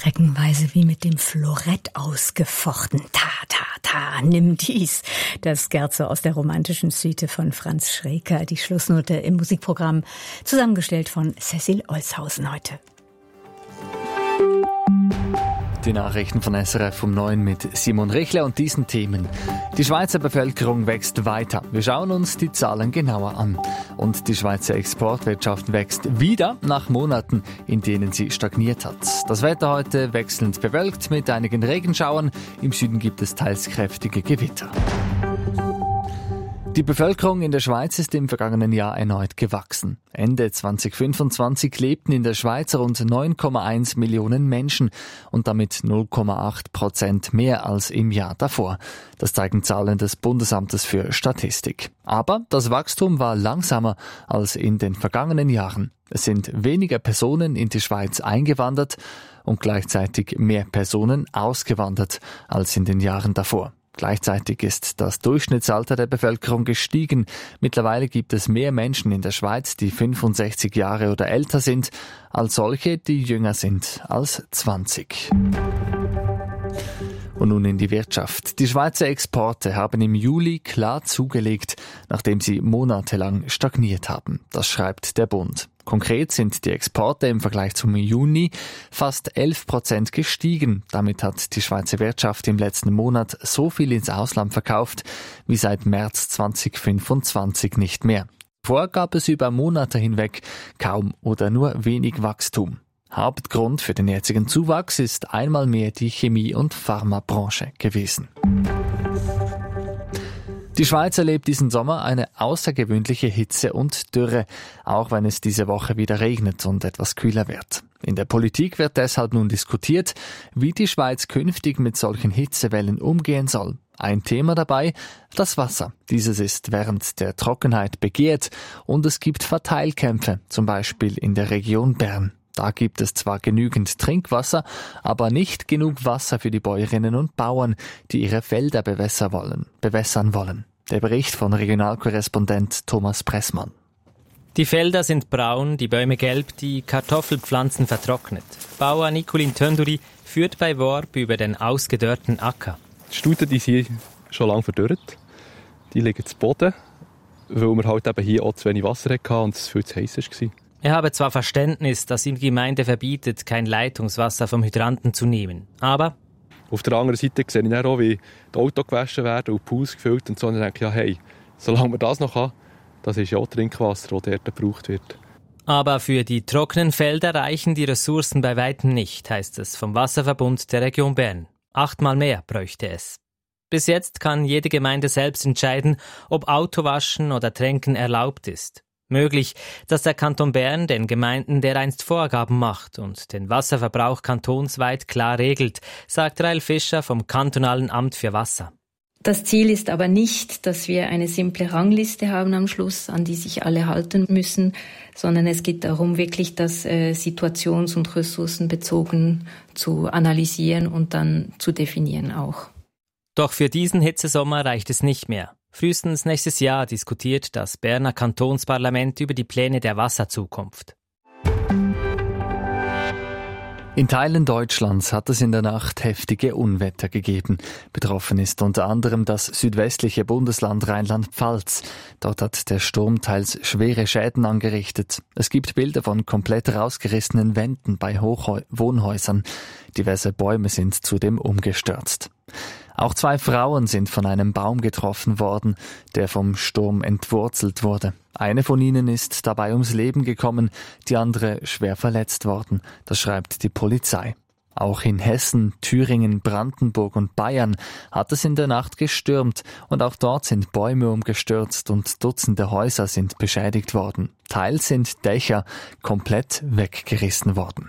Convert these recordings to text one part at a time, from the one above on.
streckenweise wie mit dem Florett ausgefochten. Ta, ta, ta, nimm dies. Das Scherzo aus der romantischen Suite von Franz Schreker. Die Schlussnote im Musikprogramm, zusammengestellt von Cecil Olshausen heute. Die Nachrichten von SRF um 9 mit Simon Richle und diesen Themen. Die Schweizer Bevölkerung wächst weiter. Wir schauen uns die Zahlen genauer an. Und die Schweizer Exportwirtschaft wächst wieder nach Monaten, in denen sie stagniert hat. Das Wetter heute wechselnd bewölkt mit einigen Regenschauern. Im Süden gibt es teils kräftige Gewitter. Die Bevölkerung in der Schweiz ist im vergangenen Jahr erneut gewachsen. Ende 2025 lebten in der Schweiz rund 9,1 Millionen Menschen und damit 0,8% mehr als im Jahr davor. Das zeigen Zahlen des Bundesamtes für Statistik. Aber das Wachstum war langsamer als in den vergangenen Jahren. Es sind weniger Personen in die Schweiz eingewandert und gleichzeitig mehr Personen ausgewandert als in den Jahren davor. Gleichzeitig ist das Durchschnittsalter der Bevölkerung gestiegen. Mittlerweile gibt es mehr Menschen in der Schweiz, die 65 Jahre oder älter sind, als solche, die jünger sind als 20. Und nun in die Wirtschaft. Die Schweizer Exporte haben im Juli klar zugelegt, nachdem sie monatelang stagniert haben. Das schreibt der Bund. Konkret sind die Exporte im Vergleich zum Juni fast 11% gestiegen. Damit hat die Schweizer Wirtschaft im letzten Monat so viel ins Ausland verkauft wie seit März 2025 nicht mehr. Vorher gab es über Monate hinweg kaum oder nur wenig Wachstum. Hauptgrund für den jetzigen Zuwachs ist einmal mehr die Chemie- und Pharmabranche gewesen. Die Schweiz erlebt diesen Sommer eine außergewöhnliche Hitze und Dürre, auch wenn es diese Woche wieder regnet und etwas kühler wird. In der Politik wird deshalb nun diskutiert, wie die Schweiz künftig mit solchen Hitzewellen umgehen soll. Ein Thema dabei, das Wasser. Dieses ist während der Trockenheit begehrt und es gibt Verteilkämpfe, zum Beispiel in der Region Bern. Da gibt es zwar genügend Trinkwasser, aber nicht genug Wasser für die Bäuerinnen und Bauern, die ihre Felder bewässern wollen. Der Bericht von Regionalkorrespondent Thomas Pressmann. Die Felder sind braun, die Bäume gelb, die Kartoffelpflanzen vertrocknet. Bauer Nicolin Tönduri führt bei Worb über den ausgedörrten Acker. Die Stuten die sind schon lange verdürrt. Die liegen zu Boden, weil wir halt eben hier auch zu wenig Wasser hatten und es viel zu heiß war. Er habe zwar Verständnis, dass ihm die Gemeinde verbietet, kein Leitungswasser vom Hydranten zu nehmen, aber auf der anderen Seite sehe ich dann auch, wie die Autos gewaschen werden und die Pools gefüllt und so. Und dann denke ich, ja, hey, solange wir das noch haben, das ist ja auch Trinkwasser, das dort gebraucht wird. Aber für die trockenen Felder reichen die Ressourcen bei weitem nicht, heißt es vom Wasserverbund der Region Bern. 8-mal mehr bräuchte es. Bis jetzt kann jede Gemeinde selbst entscheiden, ob Autowaschen oder Tränken erlaubt ist. Möglich, dass der Kanton Bern den Gemeinden dereinst Vorgaben macht und den Wasserverbrauch kantonsweit klar regelt, sagt Rael Fischer vom Kantonalen Amt für Wasser. Das Ziel ist aber nicht, dass wir eine simple Rangliste haben am Schluss, an die sich alle halten müssen, sondern es geht darum, wirklich das situations- und ressourcenbezogen zu analysieren und dann zu definieren auch. Doch für diesen Hitzesommer reicht es nicht mehr. Frühestens nächstes Jahr diskutiert das Berner Kantonsparlament über die Pläne der Wasserzukunft. In Teilen Deutschlands hat es in der Nacht heftige Unwetter gegeben. Betroffen ist unter anderem das südwestliche Bundesland Rheinland-Pfalz. Dort hat der Sturm teils schwere Schäden angerichtet. Es gibt Bilder von komplett rausgerissenen Wänden bei Wohnhäusern. Diverse Bäume sind zudem umgestürzt. Auch 2 Frauen sind von einem Baum getroffen worden, der vom Sturm entwurzelt wurde. Eine von ihnen ist dabei ums Leben gekommen, die andere schwer verletzt worden. Das schreibt die Polizei. Auch in Hessen, Thüringen, Brandenburg und Bayern hat es in der Nacht gestürmt und auch dort sind Bäume umgestürzt und Dutzende Häuser sind beschädigt worden. Teils sind Dächer komplett weggerissen worden.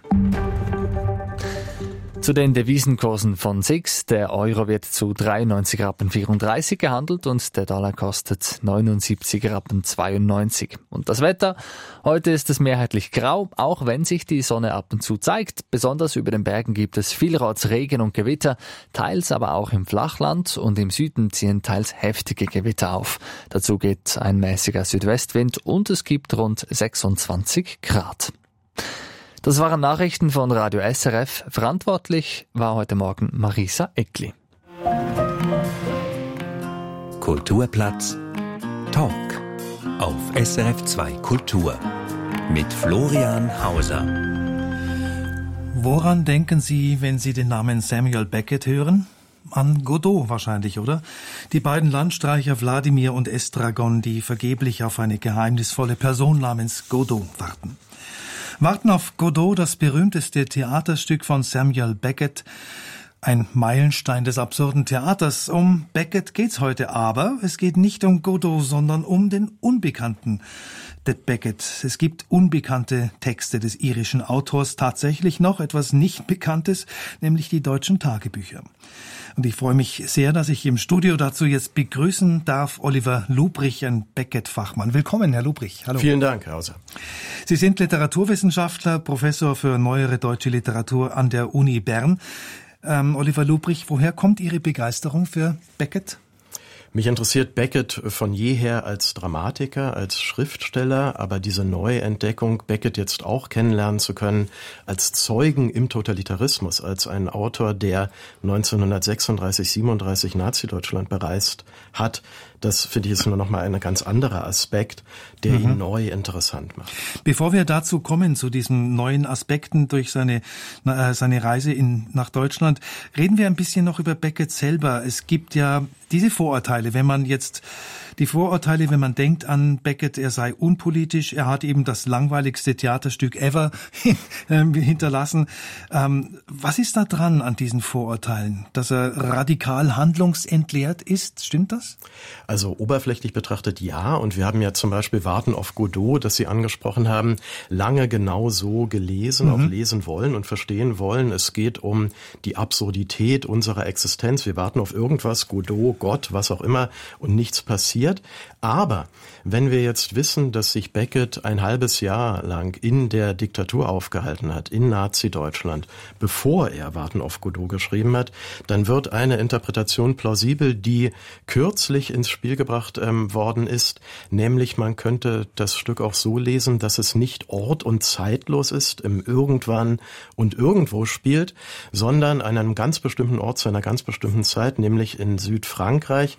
Zu den Devisenkursen von SIX. Der Euro wird zu 93,34 Rappen gehandelt und der Dollar kostet 79,92 Rappen. Und das Wetter? Heute ist es mehrheitlich grau, auch wenn sich die Sonne ab und zu zeigt. Besonders über den Bergen gibt es vielerorts Regen und Gewitter, teils aber auch im Flachland und im Süden ziehen teils heftige Gewitter auf. Dazu geht ein mäßiger Südwestwind und es gibt rund 26 Grad. Das waren Nachrichten von Radio SRF. Verantwortlich war heute Morgen Marisa Eckli. Kulturplatz Talk auf SRF 2 Kultur mit Florian Hauser. Woran denken Sie, wenn Sie den Namen Samuel Beckett hören? An Godot wahrscheinlich, oder? Die beiden Landstreicher Wladimir und Estragon, die vergeblich auf eine geheimnisvolle Person namens Godot warten. Warten auf Godot, das berühmteste Theaterstück von Samuel Beckett. Ein Meilenstein des absurden Theaters. Um Beckett geht's heute, aber es geht nicht um Godot, sondern um den Unbekannten Beckett. Es gibt unbekannte Texte des irischen Autors, tatsächlich noch etwas nicht Bekanntes, nämlich die deutschen Tagebücher. Und ich freue mich sehr, dass ich im Studio dazu jetzt begrüßen darf Oliver Lubrich, ein Beckett-Fachmann. Willkommen, Herr Lubrich. Hallo. Vielen Dank, Herr Hauser. Sie sind Literaturwissenschaftler, Professor für neuere deutsche Literatur an der Uni Bern. Oliver Lubrich, woher kommt Ihre Begeisterung für Beckett? Mich interessiert Beckett von jeher als Dramatiker, als Schriftsteller, aber diese Neuentdeckung, Beckett jetzt auch kennenlernen zu können, als Zeugen im Totalitarismus, als ein Autor, der 1936, 37 Nazi-Deutschland bereist hat, das finde ich ist nur noch mal ein ganz anderer Aspekt, der ihn neu interessant macht. Bevor wir dazu kommen, zu diesen neuen Aspekten durch seine Reise nach Deutschland, reden wir ein bisschen noch über Beckett selber. Es gibt ja diese Vorurteile, wenn man denkt an Beckett, er sei unpolitisch, er hat eben das langweiligste Theaterstück ever hinterlassen. Was ist da dran an diesen Vorurteilen? Dass er radikal handlungsentleert ist, stimmt das? Also oberflächlich betrachtet ja, und wir haben ja zum Beispiel Warten auf Godot, das Sie angesprochen haben, lange genau so gelesen, auch lesen wollen und verstehen wollen. Es geht um die Absurdität unserer Existenz. Wir warten auf irgendwas, Godot, Gott, was auch immer, und nichts passiert. Aber wenn wir jetzt wissen, dass sich Beckett ein halbes Jahr lang in der Diktatur aufgehalten hat, in Nazi-Deutschland, bevor er Warten auf Godot geschrieben hat, dann wird eine Interpretation plausibel, die kürzlich ins Spiel gebracht worden ist, nämlich man könnte das Stück auch so lesen, dass es nicht ort- und zeitlos ist, im Irgendwann und Irgendwo spielt, sondern an einem ganz bestimmten Ort zu einer ganz bestimmten Zeit, nämlich in Südfrankreich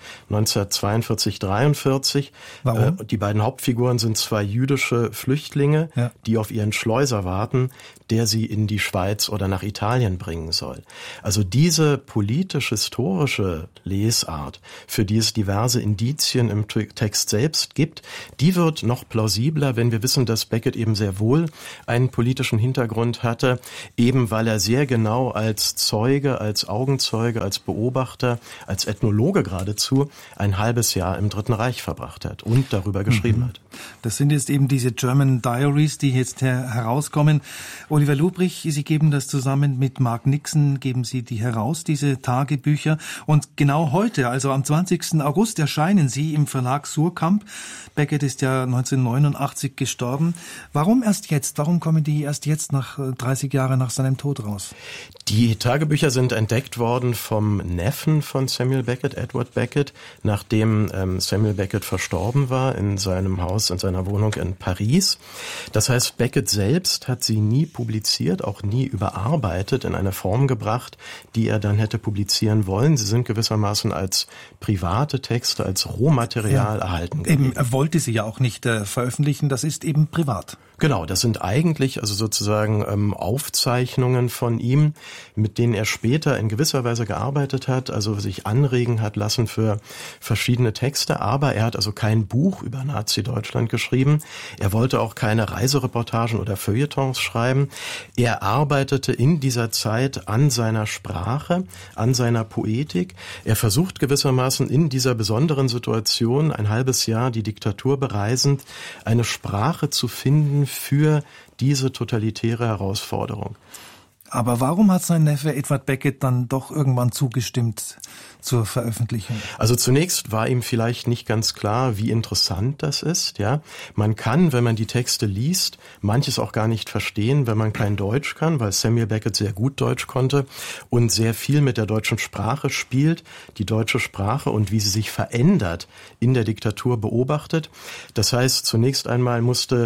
1942-43. Warum? Die beiden Hauptfiguren sind zwei jüdische Flüchtlinge, die auf ihren Schleuser warten, der sie in die Schweiz oder nach Italien bringen soll. Also diese politisch-historische Lesart, für die es diverse Indizien im Text selbst gibt, die wird noch plausibler, wenn wir wissen, dass Beckett eben sehr wohl einen politischen Hintergrund hatte, eben weil er sehr genau als Zeuge, als Augenzeuge, als Beobachter, als Ethnologe geradezu ein halbes Jahr im Dritten Reich verbracht hat und darüber geschrieben hat. Das sind jetzt eben diese German Diaries, die jetzt herauskommen. Oliver Lubrich, Sie geben das zusammen mit Mark Nixon, geben Sie die heraus, diese Tagebücher. Und genau heute, also am 20. August, erscheinen sie im Verlag Suhrkamp. Beckett ist ja 1989 gestorben. Warum erst jetzt? Warum kommen die erst jetzt, nach 30 Jahren nach seinem Tod, raus? Die Tagebücher sind entdeckt worden vom Neffen von Samuel Beckett, Edward Beckett, nachdem Samuel Beckett verstorben war in seinem Haus, in seiner Wohnung in Paris. Das heißt, Beckett selbst hat sie nie publiziert, auch nie überarbeitet, in eine Form gebracht, die er dann hätte publizieren wollen. Sie sind gewissermaßen als private Texte, als Rohmaterial erhalten geblieben. Eben, er wollte sie ja auch nicht veröffentlichen, das ist eben privat. Genau, das sind eigentlich also sozusagen Aufzeichnungen von ihm, mit denen er später in gewisser Weise gearbeitet hat, also sich anregen hat lassen für verschiedene Texte. Aber er hat also kein Buch über Nazi-Deutschland geschrieben. Er wollte auch keine Reisereportagen oder Feuilletons schreiben. Er arbeitete in dieser Zeit an seiner Sprache, an seiner Poetik. Er versucht gewissermaßen in dieser besonderen Situation, ein halbes Jahr die Diktatur bereisend, eine Sprache zu finden für diese totalitäre Herausforderung. Aber warum hat sein Neffe Edward Beckett dann doch irgendwann zugestimmt zur Veröffentlichung? Also zunächst war ihm vielleicht nicht ganz klar, wie interessant das ist. Ja, man kann, wenn man die Texte liest, manches auch gar nicht verstehen, wenn man kein Deutsch kann, weil Samuel Beckett sehr gut Deutsch konnte und sehr viel mit der deutschen Sprache spielt, die deutsche Sprache und wie sie sich verändert in der Diktatur beobachtet. Das heißt, zunächst einmal musste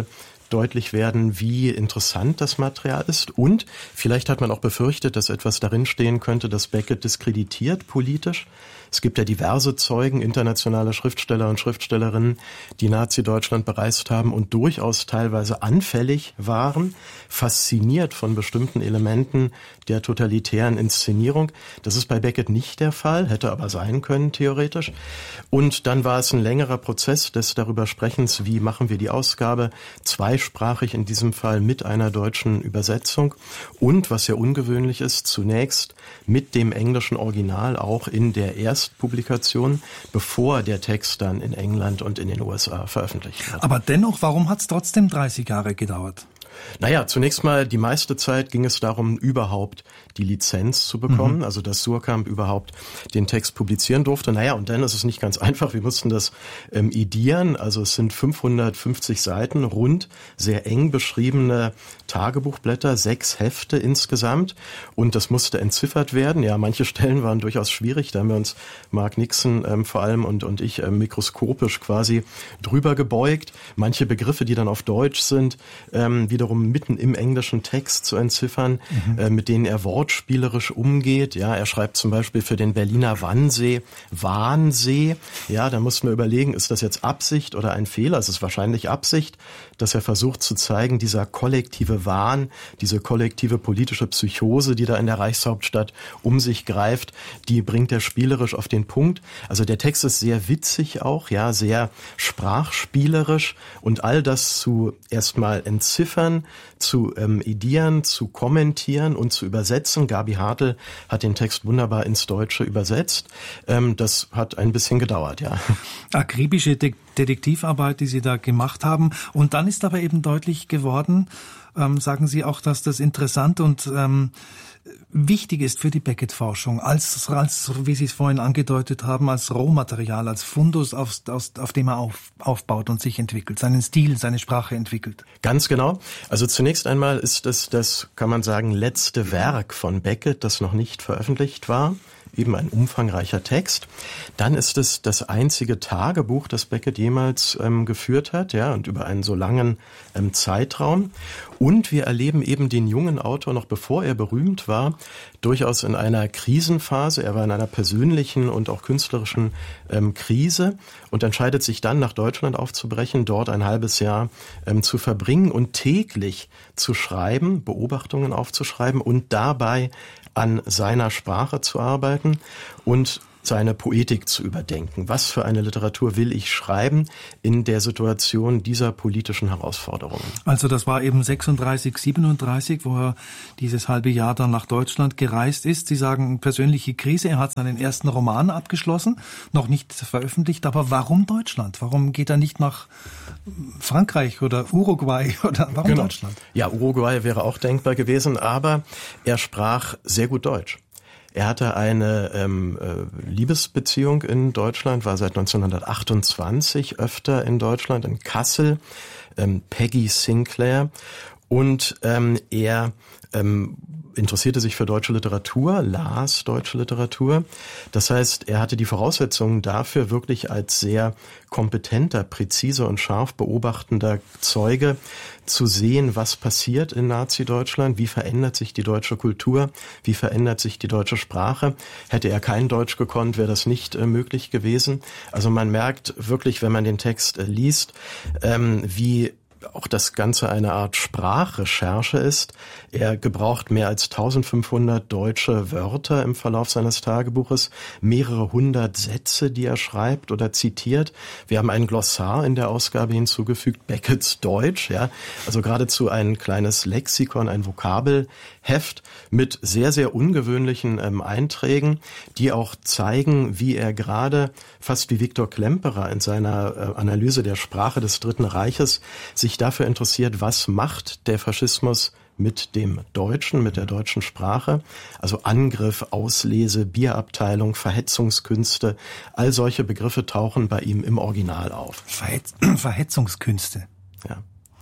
deutlich werden, wie interessant das Material ist. Und vielleicht hat man auch befürchtet, dass etwas darin stehen könnte, das Beckett diskreditiert politisch. Es gibt ja diverse Zeugen, internationale Schriftsteller und Schriftstellerinnen, die Nazi-Deutschland bereist haben und durchaus teilweise anfällig waren, fasziniert von bestimmten Elementen der totalitären Inszenierung. Das ist bei Beckett nicht der Fall, hätte aber sein können, theoretisch. Und dann war es ein längerer Prozess des darüber Sprechens, wie machen wir die Ausgabe, zweisprachig in diesem Fall mit einer deutschen Übersetzung und, was ja ungewöhnlich ist, zunächst mit dem englischen Original auch in der Erstpublikation, bevor der Text dann in England und in den USA veröffentlicht wird. Aber dennoch, warum hat es trotzdem 30 Jahre gedauert? Naja, zunächst mal, die meiste Zeit ging es darum, überhaupt die Lizenz zu bekommen, also dass Suhrkamp überhaupt den Text publizieren durfte. Naja, und dann ist es nicht ganz einfach. Wir mussten das edieren. Also es sind 550 Seiten, rund, sehr eng beschriebene Tagebuchblätter, 6 Hefte insgesamt. Und das musste entziffert werden. Ja, manche Stellen waren durchaus schwierig. Da haben wir uns, Mark Nixon vor allem und ich, mikroskopisch quasi drüber gebeugt. Manche Begriffe, die dann auf Deutsch sind, wiederum mitten im englischen Text zu entziffern, mit denen er wortspielerisch umgeht. Ja, er schreibt zum Beispiel für den Berliner Wannsee Wahnsee. Ja, da muss man überlegen, ist das jetzt Absicht oder ein Fehler? Es ist wahrscheinlich Absicht, dass er versucht zu zeigen, dieser kollektive Wahn, diese kollektive politische Psychose, die da in der Reichshauptstadt um sich greift, die bringt er spielerisch auf den Punkt. Also der Text ist sehr witzig auch, ja, sehr sprachspielerisch und all das zu erstmal entziffern, zu edieren, zu kommentieren und zu übersetzen. Gabi Hartl hat den Text wunderbar ins Deutsche übersetzt. Das hat ein bisschen gedauert, ja. Akribische Detektivarbeit, die Sie da gemacht haben. Und dann ist aber eben deutlich geworden, sagen Sie auch, dass das interessant und wichtig ist für die Beckett-Forschung, als, wie Sie es vorhin angedeutet haben, als Rohmaterial, als Fundus, auf dem er aufbaut und sich entwickelt, seinen Stil, seine Sprache entwickelt. Ganz genau. Also zunächst einmal ist es das, kann man sagen, letzte Werk von Beckett, das noch nicht veröffentlicht war. Eben ein umfangreicher Text. Dann ist es das einzige Tagebuch, das Beckett jemals geführt hat, ja, und über einen so langen Zeitraum. Und wir erleben eben den jungen Autor, noch bevor er berühmt war, durchaus in einer Krisenphase. Er war in einer persönlichen und auch künstlerischen Krise und entscheidet sich dann, nach Deutschland aufzubrechen, dort ein halbes Jahr zu verbringen und täglich zu schreiben, Beobachtungen aufzuschreiben und dabei an seiner Sprache zu arbeiten und seine Poetik zu überdenken. Was für eine Literatur will ich schreiben in der Situation dieser politischen Herausforderungen? Also das war eben 36, 37, wo er dieses halbe Jahr dann nach Deutschland gereist ist. Sie sagen, persönliche Krise. Er hat seinen ersten Roman abgeschlossen, noch nicht veröffentlicht. Aber warum Deutschland? Warum geht er nicht nach Frankreich oder Uruguay oder warum Deutschland? Ja, Uruguay wäre auch denkbar gewesen, aber er sprach sehr gut Deutsch. Er hatte eine Liebesbeziehung in Deutschland, war seit 1928 öfter in Deutschland, in Kassel, Peggy Sinclair. Und er interessierte sich für deutsche Literatur, las deutsche Literatur. Das heißt, er hatte die Voraussetzungen dafür, wirklich als sehr kompetenter, präziser und scharf beobachtender Zeuge zu sehen, was passiert in Nazi-Deutschland, wie verändert sich die deutsche Kultur, wie verändert sich die deutsche Sprache. Hätte er kein Deutsch gekonnt, wäre das nicht möglich gewesen. Also man merkt wirklich, wenn man den Text liest, wie auch das Ganze eine Art Sprachrecherche ist. Er gebraucht mehr als 1500 deutsche Wörter im Verlauf seines Tagebuches, mehrere hundert Sätze, die er schreibt oder zitiert. Wir haben ein Glossar in der Ausgabe hinzugefügt, Becketts Deutsch, ja, also geradezu ein kleines Lexikon, ein Vokabelheft mit sehr, sehr ungewöhnlichen Einträgen, die auch zeigen, wie er gerade, fast wie Viktor Klemperer in seiner Analyse der Sprache des Dritten Reiches, sich dafür interessiert, was macht der Faschismus mit dem Deutschen, mit der deutschen Sprache. Also Angriff, Auslese, Bierabteilung, Verhetzungskünste, all solche Begriffe tauchen bei ihm im Original auf. Verhetzungskünste. Ja.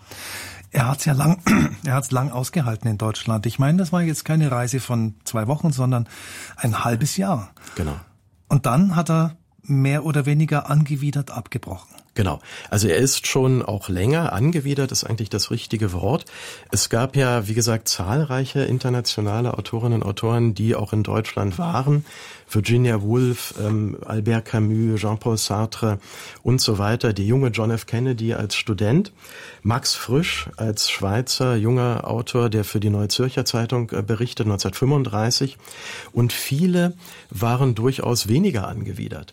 Er hat's lang ausgehalten in Deutschland. Ich meine, das war jetzt keine Reise von 2 Wochen, sondern ein halbes Jahr. Genau. Und dann hat er mehr oder weniger angewidert abgebrochen. Genau. Also er ist schon auch länger angewidert, ist eigentlich das richtige Wort. Es gab ja, wie gesagt, zahlreiche internationale Autorinnen und Autoren, die auch in Deutschland waren. Virginia Woolf, Albert Camus, Jean-Paul Sartre und so weiter. Der junge John F. Kennedy als Student. Max Frisch als Schweizer junger Autor, der für die Neue Zürcher Zeitung berichtet, 1935. Und viele waren durchaus weniger angewidert.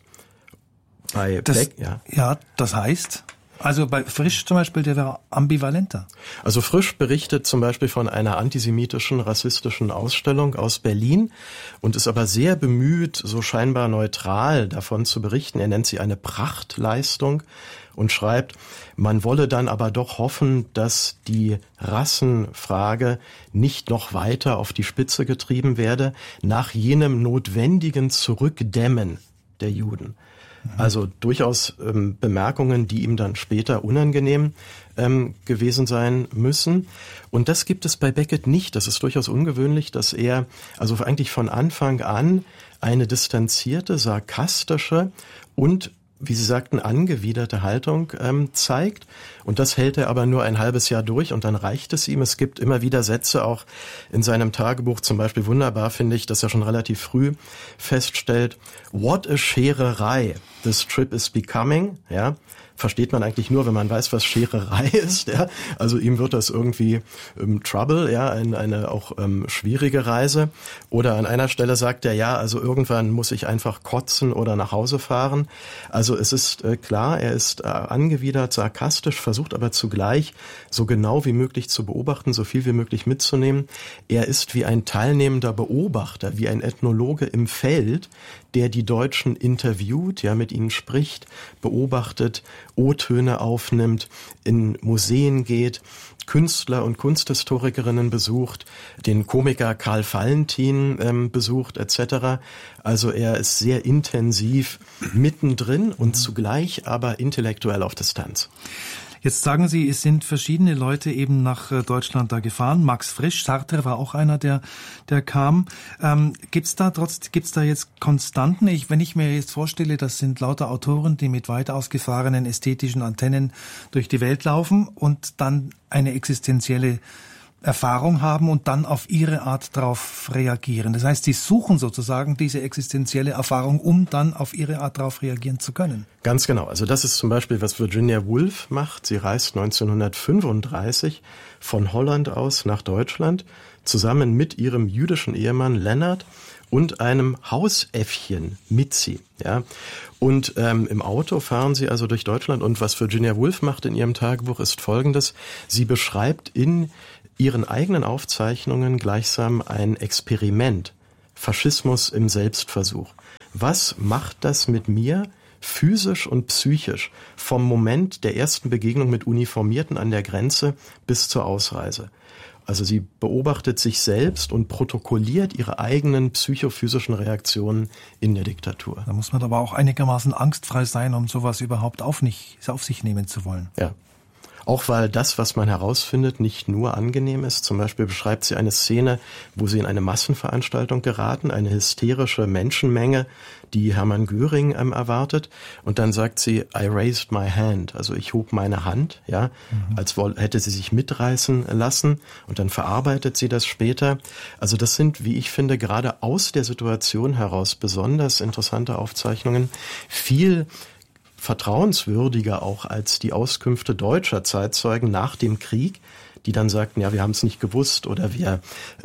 Bei Beck, ja, das heißt, also bei Frisch zum Beispiel, der wäre ambivalenter. Also Frisch berichtet zum Beispiel von einer antisemitischen, rassistischen Ausstellung aus Berlin und ist aber sehr bemüht, so scheinbar neutral davon zu berichten. Er nennt sie eine Prachtleistung und schreibt, man wolle dann aber doch hoffen, dass die Rassenfrage nicht noch weiter auf die Spitze getrieben werde, nach jenem notwendigen Zurückdämmen der Juden. Also durchaus Bemerkungen, die ihm dann später unangenehm gewesen sein müssen. Und das gibt es bei Beckett nicht. Das ist durchaus ungewöhnlich, dass er also eigentlich von Anfang an eine distanzierte, sarkastische und, wie Sie sagten, angewiderte Haltung zeigt. Und das hält er aber nur ein halbes Jahr durch und dann reicht es ihm. Es gibt immer wieder Sätze auch in seinem Tagebuch, zum Beispiel wunderbar finde ich, dass er schon relativ früh feststellt, what a Schererei this trip is becoming, ja. Versteht man eigentlich nur, wenn man weiß, was Schererei ist, ja. Also ihm wird das irgendwie Trouble, ja, eine auch schwierige Reise. Oder an einer Stelle sagt er, ja, also irgendwann muss ich einfach kotzen oder nach Hause fahren. Also es ist klar, er ist angewidert, sarkastisch, versucht aber zugleich so genau wie möglich zu beobachten, so viel wie möglich mitzunehmen. Er ist wie ein teilnehmender Beobachter, wie ein Ethnologe im Feld, der die Deutschen interviewt, ja, mit ihnen spricht, beobachtet, O-Töne aufnimmt, in Museen geht, Künstler und Kunsthistorikerinnen besucht, den Komiker Karl Valentin besucht etc. Also er ist sehr intensiv mittendrin und zugleich aber intellektuell auf Distanz. Jetzt sagen Sie, es sind verschiedene Leute eben nach Deutschland da gefahren. Max Frisch, Sartre war auch einer, der kam. Gibt's da jetzt Konstanten? Wenn ich mir jetzt vorstelle, das sind lauter Autoren, die mit weit ausgefahrenen ästhetischen Antennen durch die Welt laufen und dann eine existenzielle Erfahrung haben und dann auf ihre Art darauf reagieren. Das heißt, sie suchen sozusagen diese existenzielle Erfahrung, um dann auf ihre Art darauf reagieren zu können. Ganz genau. Also das ist zum Beispiel, was Virginia Woolf macht. Sie reist 1935 von Holland aus nach Deutschland, zusammen mit ihrem jüdischen Ehemann Leonard und einem Hausäffchen Mitzi. Ja. Und im Auto fahren sie also durch Deutschland. Und was Virginia Woolf macht in ihrem Tagebuch ist Folgendes. Sie beschreibt in ihren eigenen Aufzeichnungen gleichsam ein Experiment. Faschismus im Selbstversuch. Was macht das mit mir physisch und psychisch vom Moment der ersten Begegnung mit Uniformierten an der Grenze bis zur Ausreise? Also sie beobachtet sich selbst und protokolliert ihre eigenen psychophysischen Reaktionen in der Diktatur. Da muss man aber auch einigermaßen angstfrei sein, um sowas überhaupt auf sich nehmen zu wollen. Ja. Auch weil das, was man herausfindet, nicht nur angenehm ist. Zum Beispiel beschreibt sie eine Szene, wo sie in eine Massenveranstaltung geraten, eine hysterische Menschenmenge, die Hermann Göring erwartet. Und dann sagt sie, I raised my hand, also ich hob meine Hand, ja, als hätte sie sich mitreißen lassen. Und dann verarbeitet sie das später. Also das sind, wie ich finde, gerade aus der Situation heraus besonders interessante Aufzeichnungen. Viel vertrauenswürdiger auch als die Auskünfte deutscher Zeitzeugen nach dem Krieg, die dann sagten, ja, wir haben es nicht gewusst oder wir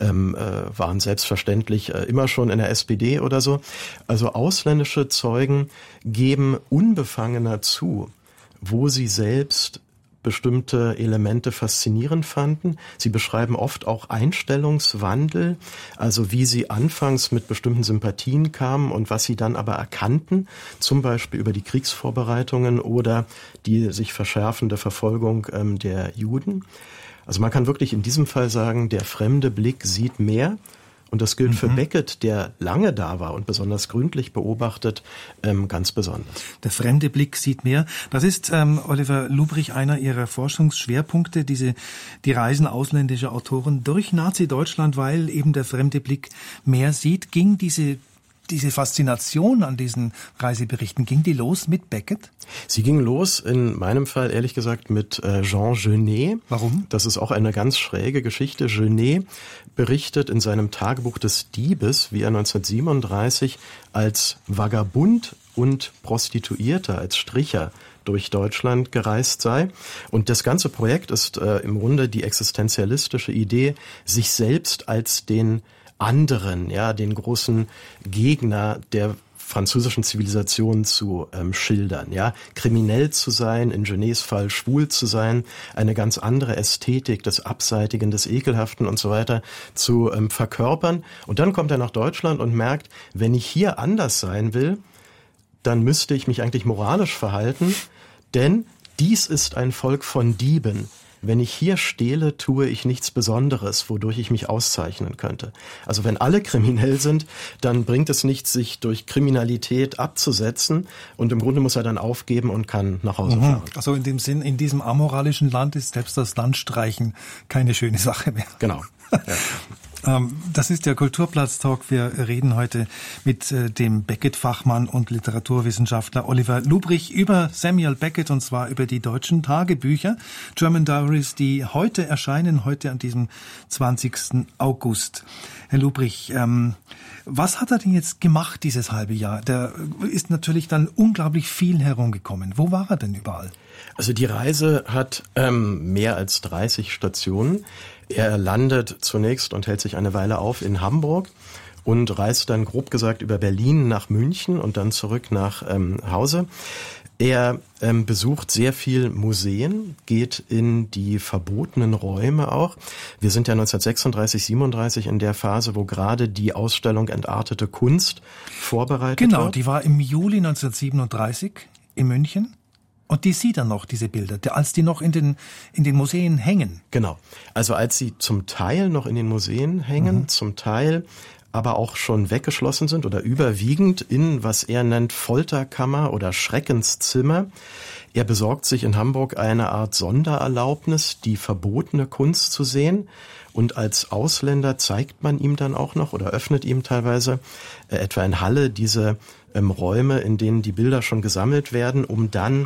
waren selbstverständlich immer schon in der SPD oder so. Also ausländische Zeugen geben unbefangener zu, wo sie selbst bestimmte Elemente faszinierend fanden. Sie beschreiben oft auch Einstellungswandel, also wie sie anfangs mit bestimmten Sympathien kamen und was sie dann aber erkannten, zum Beispiel über die Kriegsvorbereitungen oder die sich verschärfende Verfolgung der Juden. Also man kann wirklich in diesem Fall sagen, der fremde Blick sieht mehr. Und das gilt für Beckett, der lange da war und besonders gründlich beobachtet, ganz besonders. Der fremde Blick sieht mehr. Das ist, Oliver Lubrich, einer Ihrer Forschungsschwerpunkte, die Reisen ausländischer Autoren durch Nazi-Deutschland, weil eben der fremde Blick mehr sieht. Ging diese diese Faszination an diesen Reiseberichten, ging die los mit Beckett? Sie ging los, in meinem Fall ehrlich gesagt, mit Jean Genet. Warum? Das ist auch eine ganz schräge Geschichte. Genet berichtet in seinem Tagebuch des Diebes, wie er 1937 als Vagabund und Prostituierter, als Stricher durch Deutschland gereist sei. Und das ganze Projekt ist im Grunde die existenzialistische Idee, sich selbst als den anderen, ja, den großen Gegner der französischen Zivilisation zu schildern, ja, kriminell zu sein, in Genets Fall schwul zu sein, eine ganz andere Ästhetik des Abseitigen, des Ekelhaften und so weiter zu verkörpern. Und dann kommt er nach Deutschland und merkt, wenn ich hier anders sein will, dann müsste ich mich eigentlich moralisch verhalten, denn dies ist ein Volk von Dieben. Wenn ich hier stehle, tue ich nichts Besonderes, wodurch ich mich auszeichnen könnte. Also wenn alle kriminell sind, dann bringt es nichts, sich durch Kriminalität abzusetzen. Und im Grunde muss er dann aufgeben und kann nach Hause fahren. Also in dem Sinn, in diesem amoralischen Land ist selbst das Landstreichen keine schöne Sache mehr. Genau. Ja. Das ist der Kulturplatz-Talk. Wir reden heute mit dem Beckett-Fachmann und Literaturwissenschaftler Oliver Lubrich über Samuel Beckett, und zwar über die deutschen Tagebücher, German Diaries, die heute erscheinen, heute an diesem 20. August. Herr Lubrich, was hat er denn jetzt gemacht dieses halbe Jahr? Der ist natürlich dann unglaublich viel herumgekommen. Wo war er denn überall? Also die Reise hat mehr als 30 Stationen. Er landet zunächst und hält sich eine Weile auf in Hamburg und reist dann grob gesagt über Berlin nach München und dann zurück nach Hause. Er besucht sehr viel Museen, geht in die verbotenen Räume auch. Wir sind ja 1936, 37 in der Phase, wo gerade die Ausstellung Entartete Kunst vorbereitet wird. Genau, die war im Juli 1937 in München. Und die sieht er noch, diese Bilder, als die noch in den Museen hängen. Genau. Also als sie zum Teil noch in den Museen hängen, zum Teil aber auch schon weggeschlossen sind oder überwiegend in, was er nennt, Folterkammer oder Schreckenszimmer. Er besorgt sich in Hamburg eine Art Sondererlaubnis, die verbotene Kunst zu sehen. Und als Ausländer zeigt man ihm dann auch noch oder öffnet ihm teilweise etwa in Halle diese Räume, in denen die Bilder schon gesammelt werden, um dann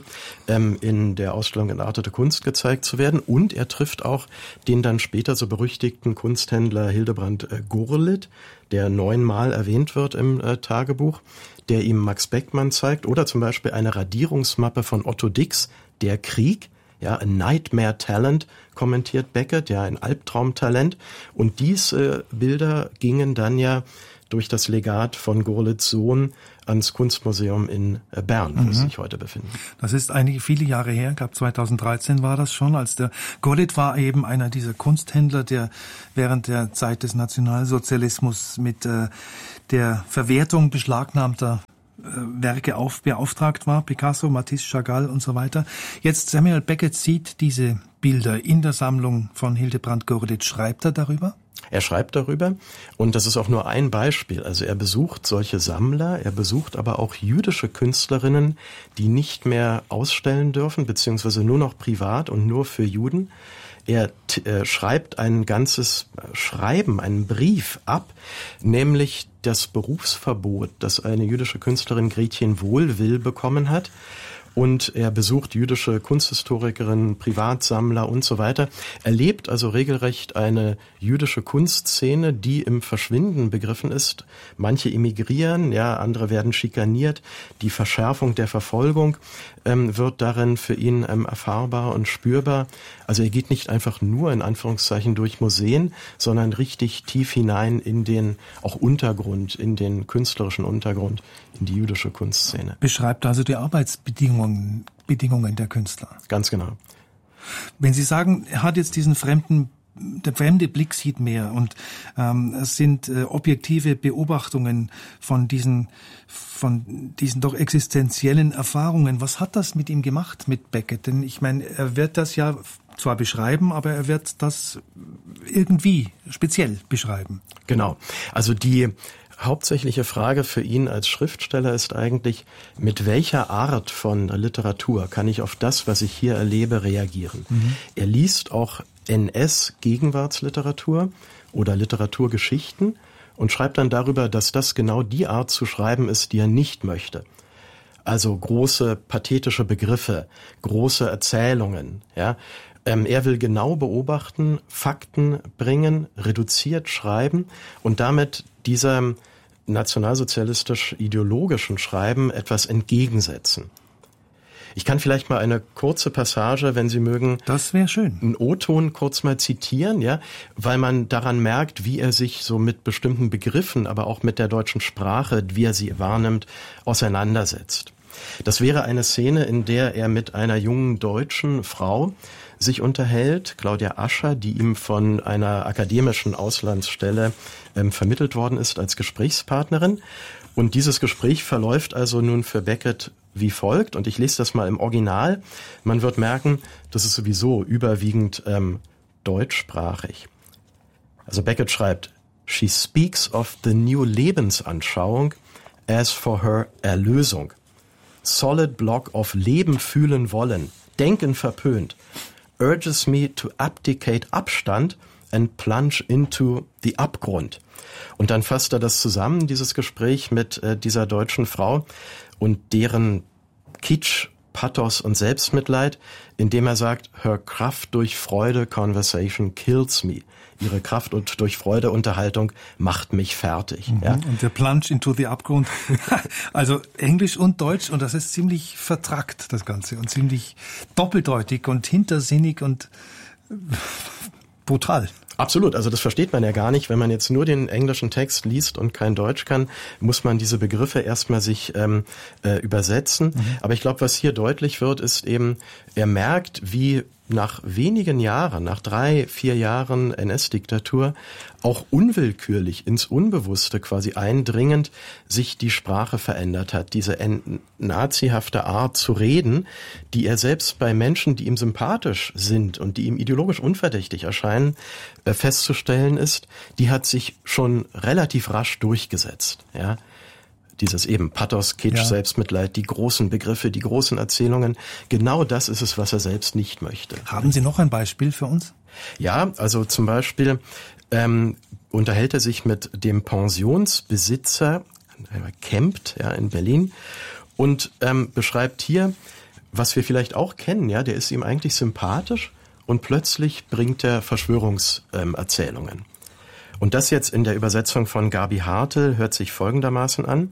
in der Ausstellung Entartete Kunst gezeigt zu werden. Und er trifft auch den dann später so berüchtigten Kunsthändler Hildebrand Gurlitt, der 9-mal erwähnt wird im Tagebuch, der ihm Max Beckmann zeigt. Oder zum Beispiel eine Radierungsmappe von Otto Dix, Der Krieg. Ja, a Nightmare Talent, kommentiert Beckett, ja, ein Albtraumtalent. Und diese Bilder gingen dann ja durch das Legat von Gurlitts Sohn ans Kunstmuseum in Bern, wo sie sich heute befinden. Das ist einige viele Jahre her, ich glaube 2013 war das schon, als der Gurlitt war eben einer dieser Kunsthändler, der während der Zeit des Nationalsozialismus mit der Verwertung beschlagnahmter Werke beauftragt war, Picasso, Matisse, Chagall und so weiter. Jetzt Samuel Beckett sieht diese Bilder in der Sammlung von Hildebrand Gurlitt. Schreibt er darüber? Er schreibt darüber und das ist auch nur ein Beispiel. Also er besucht solche Sammler, er besucht aber auch jüdische Künstlerinnen, die nicht mehr ausstellen dürfen, beziehungsweise nur noch privat und nur für Juden. Er schreibt ein ganzes Schreiben, einen Brief ab, nämlich das Berufsverbot, das eine jüdische Künstlerin Gretchen Wohlwill bekommen hat. Und er besucht jüdische Kunsthistorikerinnen, Privatsammler und so weiter. Erlebt also regelrecht eine jüdische Kunstszene, die im Verschwinden begriffen ist. Manche emigrieren, ja, andere werden schikaniert. Die Verschärfung der Verfolgung wird darin für ihn erfahrbar und spürbar. Also er geht nicht einfach nur in Anführungszeichen durch Museen, sondern richtig tief hinein in den auch Untergrund, in den künstlerischen Untergrund, in die jüdische Kunstszene. Beschreibt also die Arbeitsbedingungen der Künstler. Ganz genau. Wenn Sie sagen, er hat jetzt diesen der fremde Blick sieht mehr und es sind objektive Beobachtungen von diesen doch existenziellen Erfahrungen. Was hat das mit ihm gemacht, mit Beckett? Denn ich meine, er wird das ja zwar beschreiben, aber er wird das irgendwie speziell beschreiben. Genau. Also die hauptsächliche Frage für ihn als Schriftsteller ist eigentlich, mit welcher Art von Literatur kann ich auf das, was ich hier erlebe, reagieren? Er liest auch NS-Gegenwartsliteratur oder Literaturgeschichten und schreibt dann darüber, dass das genau die Art zu schreiben ist, die er nicht möchte. Also große pathetische Begriffe, große Erzählungen. Ja. Er will genau beobachten, Fakten bringen, reduziert schreiben und damit dieser nationalsozialistisch-ideologischen Schreiben etwas entgegensetzen. Ich kann vielleicht mal eine kurze Passage, wenn Sie mögen, das wäre schön, einen O-Ton kurz mal zitieren, ja, weil man daran merkt, wie er sich so mit bestimmten Begriffen, aber auch mit der deutschen Sprache, wie er sie wahrnimmt, auseinandersetzt. Das wäre eine Szene, in der er mit einer jungen deutschen Frau sich unterhält, Claudia Ascher, die ihm von einer akademischen Auslandsstelle vermittelt worden ist als Gesprächspartnerin. Und dieses Gespräch verläuft also nun für Beckett wie folgt. Und ich lese das mal im Original. Man wird merken, das ist sowieso überwiegend deutschsprachig. Also Beckett schreibt, "She speaks of the new Lebensanschauung as for her Erlösung. Solid block of Leben fühlen wollen, Denken verpönt, urges me to abdicate Abstand and plunge into the Abgrund." Und dann fasst er das zusammen, dieses Gespräch mit dieser deutschen Frau und deren Kitsch, Pathos und Selbstmitleid, indem er sagt, "Her Kraft durch Freude conversation kills me." Ihre Kraft und durch Freude Unterhaltung macht mich fertig. Ja. Und der Plunge into the Abgrund. Also Englisch und Deutsch, und das ist ziemlich vertrackt, das Ganze, und ziemlich doppeldeutig und hintersinnig und brutal. Absolut, also das versteht man ja gar nicht. Wenn man jetzt nur den englischen Text liest und kein Deutsch kann, muss man diese Begriffe erstmal sich übersetzen. Aber ich glaube, was hier deutlich wird, ist eben, er merkt, wie nach wenigen Jahren, nach 3-4 Jahren NS-Diktatur, auch unwillkürlich ins Unbewusste quasi eindringend sich die Sprache verändert hat. Diese nazihafte Art zu reden, die er selbst bei Menschen, die ihm sympathisch sind und die ihm ideologisch unverdächtig erscheinen, festzustellen ist, die hat sich schon relativ rasch durchgesetzt, ja. Dieses eben Pathos, Kitsch, Selbstmitleid, die großen Begriffe, die großen Erzählungen. Genau das ist es, was er selbst nicht möchte. Haben Sie noch ein Beispiel für uns? Ja, also zum Beispiel unterhält er sich mit dem Pensionsbesitzer, Kempt, ja, in Berlin, und beschreibt hier, was wir vielleicht auch kennen, ja, der ist ihm eigentlich sympathisch und plötzlich bringt er Verschwörungserzählungen. Und das jetzt in der Übersetzung von Gabi Hartl hört sich folgendermaßen an.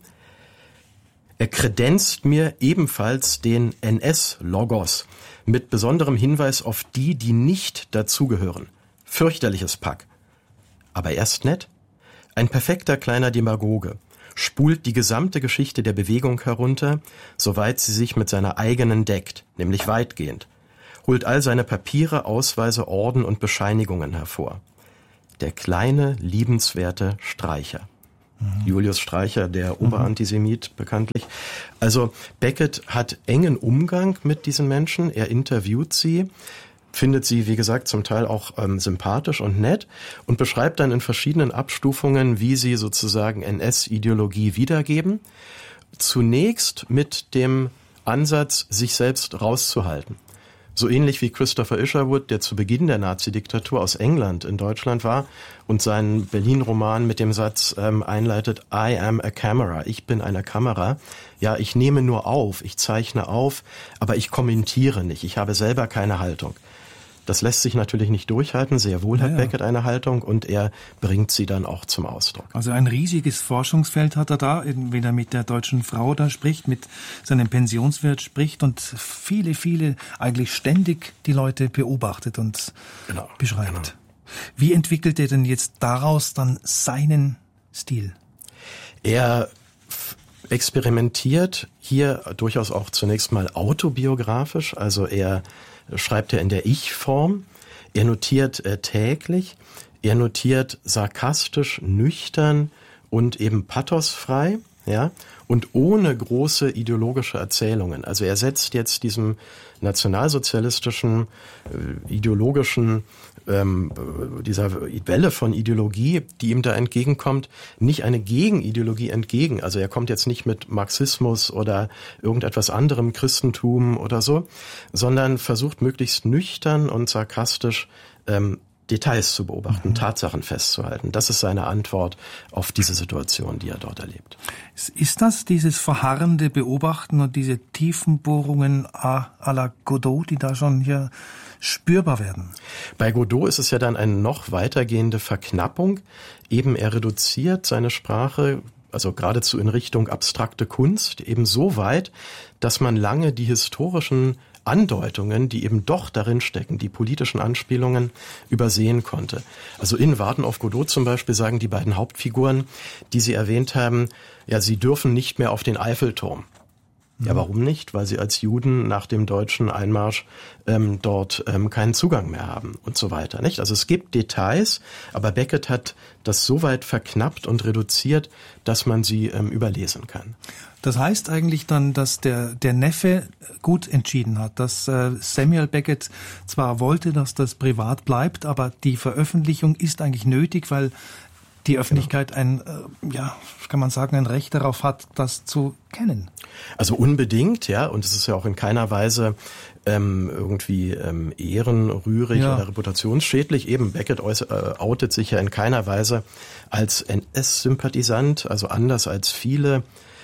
Er kredenzt mir ebenfalls den NS-Logos mit besonderem Hinweis auf die, die nicht dazugehören. Fürchterliches Pack. Aber er ist nett. Ein perfekter kleiner Demagoge. Spult die gesamte Geschichte der Bewegung herunter, soweit sie sich mit seiner eigenen deckt, nämlich weitgehend. Holt all seine Papiere, Ausweise, Orden und Bescheinigungen hervor. Der kleine, liebenswerte Streicher. Julius Streicher, der Oberantisemit bekanntlich. Also Beckett hat engen Umgang mit diesen Menschen. Er interviewt sie, findet sie, wie gesagt, zum Teil auch sympathisch und nett und beschreibt dann in verschiedenen Abstufungen, wie sie sozusagen NS-Ideologie wiedergeben. Zunächst mit dem Ansatz, sich selbst rauszuhalten. So ähnlich wie Christopher Isherwood, der zu Beginn der Nazi-Diktatur aus England in Deutschland war und seinen Berlin-Roman mit dem Satz einleitet, I am a camera, ich bin eine Kamera. Ja, ich nehme nur auf, ich zeichne auf, aber ich kommentiere nicht, ich habe selber keine Haltung. Das lässt sich natürlich nicht durchhalten, sehr wohl hat Beckett eine Haltung und er bringt sie dann auch zum Ausdruck. Also ein riesiges Forschungsfeld hat er da, wenn er mit der deutschen Frau da spricht, mit seinem Pensionswirt spricht und viele, eigentlich ständig die Leute beobachtet und beschreibt. Genau. Wie entwickelt er denn jetzt daraus dann seinen Stil? Er experimentiert hier durchaus auch zunächst mal autobiografisch, also er schreibt er in der Ich-Form, er notiert täglich, er notiert sarkastisch, nüchtern und eben pathosfrei, ja, und ohne große ideologische Erzählungen. Also er setzt jetzt diesem nationalsozialistischen, ideologischen, dieser Welle von Ideologie, die ihm da entgegenkommt, nicht eine Gegenideologie entgegen. Also er kommt jetzt nicht mit Marxismus oder irgendetwas anderem, Christentum oder so, sondern versucht möglichst nüchtern und sarkastisch Details zu beobachten, Tatsachen festzuhalten. Das ist seine Antwort auf diese Situation, die er dort erlebt. Ist das dieses verharrende Beobachten und diese tiefen Bohrungen à la Godot, die da schon hier spürbar werden? Bei Godot ist es ja dann eine noch weitergehende Verknappung. Eben er reduziert seine Sprache, also geradezu in Richtung abstrakte Kunst, eben so weit, dass man lange die historischen Andeutungen, die eben doch darin stecken, die politischen Anspielungen, übersehen konnte. Also in Warten auf Godot zum Beispiel sagen die beiden Hauptfiguren, die Sie erwähnt haben, ja, sie dürfen nicht mehr auf den Eiffelturm. Ja, warum nicht? Weil sie als Juden nach dem deutschen Einmarsch dort keinen Zugang mehr haben und so weiter, nicht? Also es gibt Details, aber Beckett hat das so weit verknappt und reduziert, dass man sie überlesen kann. Das heißt eigentlich dann, dass der Neffe gut entschieden hat, dass Samuel Beckett zwar wollte, dass das privat bleibt, aber die Veröffentlichung ist eigentlich nötig, weil die Öffentlichkeit ein Recht darauf hat, das zu kennen. Also unbedingt, ja, und es ist ja auch in keiner Weise irgendwie ehrenrührig oder reputationsschädlich. Eben Beckett outet sich ja in keiner Weise als NS-Sympathisant, also anders als viele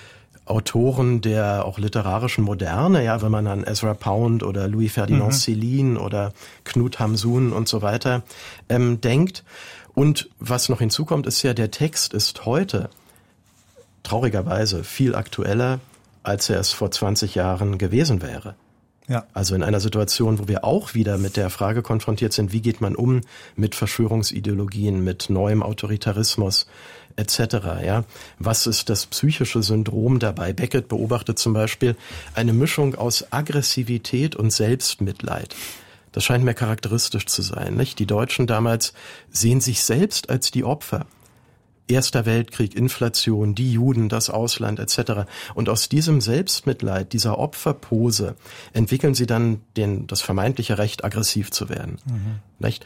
Autoren der auch literarischen Moderne, ja, wenn man an Ezra Pound oder Louis Ferdinand Céline oder Knut Hamsun und so weiter denkt. Und was noch hinzukommt, ist ja, der Text ist heute traurigerweise viel aktueller, als er es vor 20 Jahren gewesen wäre. Ja. Also in einer Situation, wo wir auch wieder mit der Frage konfrontiert sind, wie geht man um mit Verschwörungsideologien, mit neuem Autoritarismus etc. Ja? Was ist das psychische Syndrom dabei? Beckett beobachtet zum Beispiel eine Mischung aus Aggressivität und Selbstmitleid. Das scheint mir charakteristisch zu sein, nicht? Die Deutschen damals sehen sich selbst als die Opfer. Erster Weltkrieg, Inflation, die Juden, das Ausland etc. Und aus diesem Selbstmitleid, dieser Opferpose, entwickeln sie dann das vermeintliche Recht, aggressiv zu werden. Nicht?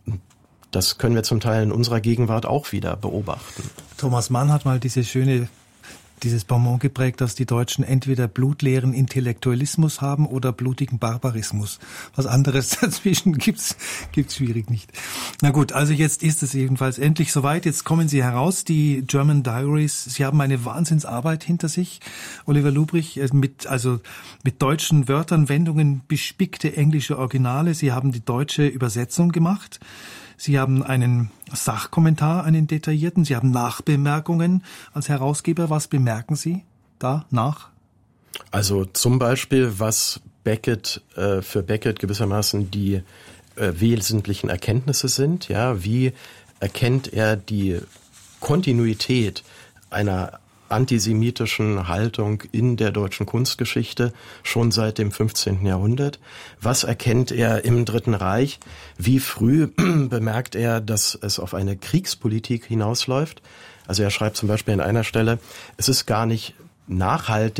Das können wir zum Teil in unserer Gegenwart auch wieder beobachten. Thomas Mann hat mal dieses Bonmot geprägt, dass die Deutschen entweder blutleeren Intellektualismus haben oder blutigen Barbarismus. Was anderes dazwischen gibt's schwierig nicht. Na gut, also jetzt ist es jedenfalls endlich soweit. Jetzt kommen Sie heraus, die German Diaries. Sie haben eine Wahnsinnsarbeit hinter sich, Oliver Lubrich, mit deutschen Wörtern, Wendungen bespickte englische Originale. Sie haben die deutsche Übersetzung gemacht. Sie haben einen Sachkommentar, einen detaillierten. Sie haben Nachbemerkungen als Herausgeber. Was bemerken Sie da nach? Also zum Beispiel, was für Beckett gewissermaßen die wesentlichen Erkenntnisse sind. Ja, wie erkennt er die Kontinuität einer antisemitischen Haltung in der deutschen Kunstgeschichte schon seit dem 15. Jahrhundert? Was erkennt er im Dritten Reich? Wie früh bemerkt er, dass es auf eine Kriegspolitik hinausläuft? Also er schreibt zum Beispiel an einer Stelle, es ist gar nicht nachhaltig,